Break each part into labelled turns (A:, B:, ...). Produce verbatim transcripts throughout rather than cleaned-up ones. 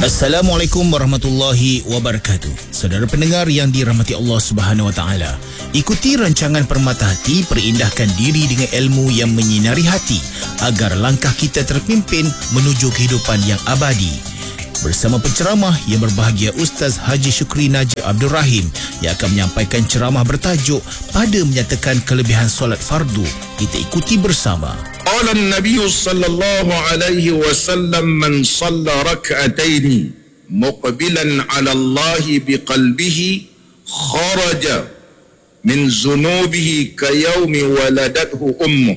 A: Assalamualaikum warahmatullahi wabarakatuh. Saudara pendengar yang dirahmati Allah Subhanahu Wa Taala, ikuti rancangan Permata Hati, perindahkan diri dengan ilmu yang menyinari hati agar langkah kita terpimpin menuju kehidupan yang abadi. Bersama penceramah yang berbahagia Ustaz Haji Shukri Najib Abdul Rahim yang akan menyampaikan ceramah bertajuk pada menyatakan kelebihan solat fardu. Kita ikuti bersama.
B: قال النبي صلى الله عليه وسلم من صلى ركعتين مقبلا على الله بقلبه خرج من ذنوبه كيوم ولدته أمه.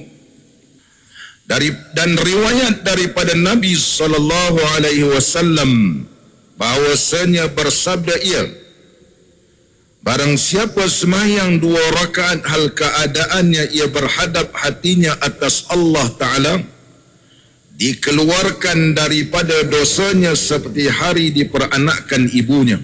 B: Dari dan riwayat daripada Nabi sallallahu alaihi wasallam bahwasanya bersabda ia, barang siapa sembahyang dua rakaat hal keadaannya ia berhadap hatinya atas Allah Ta'ala, dikeluarkan daripada dosanya seperti hari diperanakkan ibunya.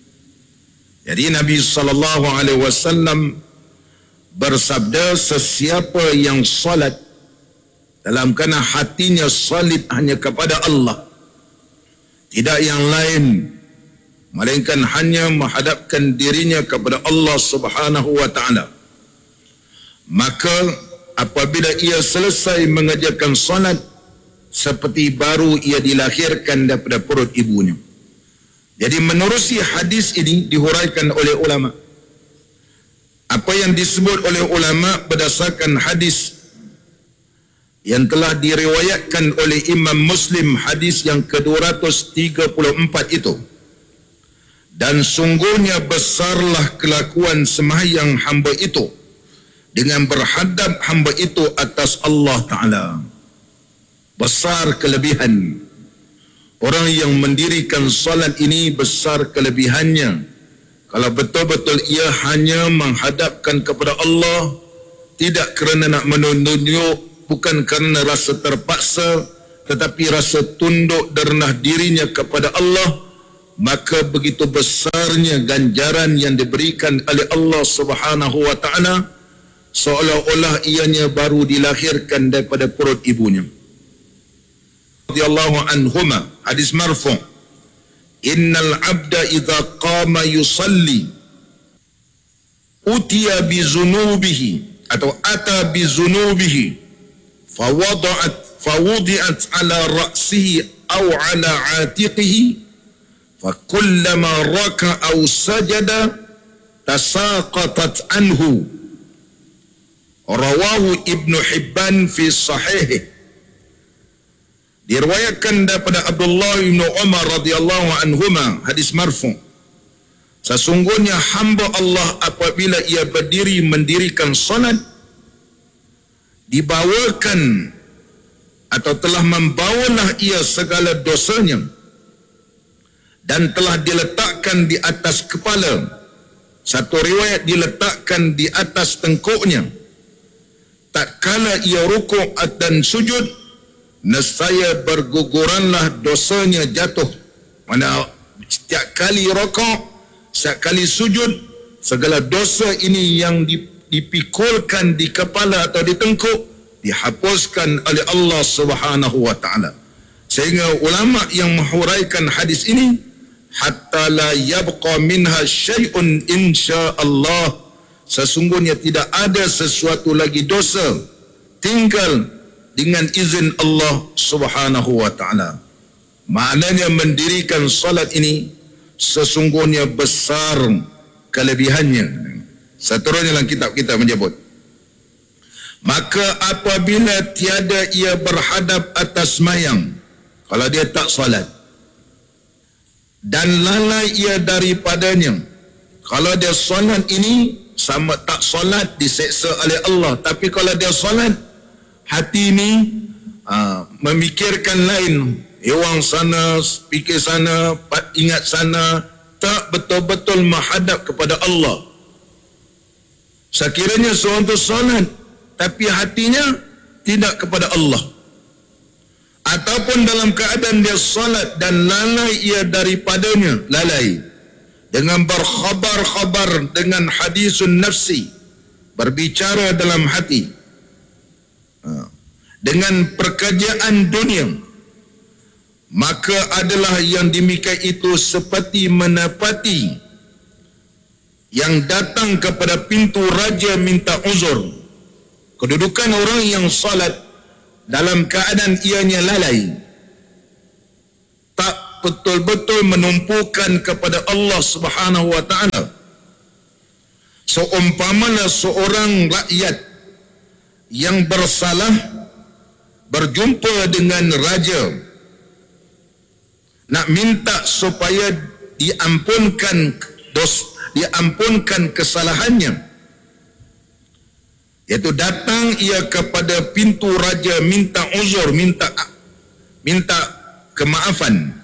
B: Jadi Nabi sallallahu alaihi wasallam bersabda, sesiapa yang salat dalam kerana hatinya salib hanya kepada Allah, tidak yang lain, melainkan hanya menghadapkan dirinya kepada Allah Subhanahu wa Ta'ala, maka apabila ia selesai mengerjakan salat seperti baru ia dilahirkan daripada perut ibunya. Jadi menerusi hadis ini dihuraikan oleh ulama. Apa yang disebut oleh ulama berdasarkan hadis yang telah diriwayatkan oleh Imam Muslim, hadis yang ke dua ratus tiga puluh empat itu. Dan sungguhnya besarlah kelakuan sembahyang hamba itu dengan berhadap hamba itu atas Allah Ta'ala. Besar kelebihan. Orang yang mendirikan salat ini besar kelebihannya. Kalau betul-betul ia hanya menghadapkan kepada Allah, tidak kerana nak menunjuk, bukan kerana rasa terpaksa, tetapi rasa tunduk dan rendah dirinya kepada Allah, maka begitu besarnya ganjaran yang diberikan oleh Allah Subhanahu wa Ta'ala, seolah-olah ianya baru dilahirkan daripada perut ibunya. Radhiyallahu anhuma, hadis marfu', innal abda idza qama yusalli utiya bi zunubihi atau ata bi zunubihi fawada'at fawudi'at ala ra'sihi aw ala 'atiqihi fakullama raka'a aw sajada tasaqatat anhu. Rawahu Ibnu Hibban fi sahihih. Diriwayatkan daripada Abdullah bin Umar radhiyallahu anhuma, hadis marfu', sesungguhnya hamba Allah apabila ia berdiri mendirikan salat, dibawakan atau telah membawalah ia segala dosanya dan telah diletakkan di atas kepala. Satu riwayat diletakkan di atas tengkuknya. Tak kala ia rukuk dan sujud, nescaya berguguranlah dosanya jatuh. Mana setiap kali rukuk, setiap kali sujud, segala dosa ini yang dipikulkan di kepala atau di tengkuk dihapuskan oleh Allah Subhanahu wa Ta'ala. Sehingga ulama yang menghuraikan hadis ini, hatta la yabqa minha syai'un insyaallah, sesungguhnya tidak ada sesuatu lagi dosa tinggal dengan izin Allah Subhanahu wa Ta'ala. Maknanya mendirikan salat ini sesungguhnya besar kelebihannya. Seterusnya dalam kitab kita menyebut, maka apabila tiada ia berhadap atas mayang, kalau dia tak salat, dan lalai ia daripadanya, kalau dia salat ini sama tak salat diseksa oleh Allah. Tapi kalau dia salat, hati ini aa, memikirkan lain, hewang sana, fikir sana, ingat sana, tak betul-betul menghadap kepada Allah. Sekiranya seorang itu salat tapi hatinya tidak kepada Allah, ataupun dalam keadaan dia salat dan lalai ia daripadanya, lalai dengan berkhabar-khabar dengan hadisun nafsi, berbicara dalam hati, dengan pekerjaan dunia, maka adalah yang demikian itu seperti menepati yang datang kepada pintu raja minta uzur. Kedudukan orang yang salat dalam keadaan ianya lalai, tak betul-betul menumpukan kepada Allah Subhanahu wa taala. Seumpamanya seorang rakyat yang bersalah berjumpa dengan raja, nak minta supaya diampunkan dos, diampunkan kesalahannya, iaitu datang ia kepada pintu raja minta uzur, minta minta kemaafan.